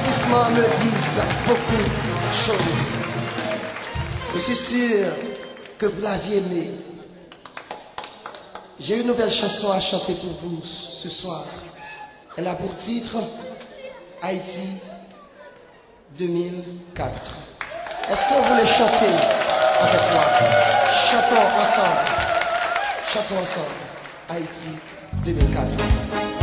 applaudissements me disent beaucoup de choses. Je suis sûr que vous l'aviez aimé. J'ai une nouvelle chanson à chanter pour vous ce soir. Elle a pour titre Haïti 2004. Est-ce que vous voulez chanter avec moi? Chantons ensemble. Chantons ensemble. Haïti 2004.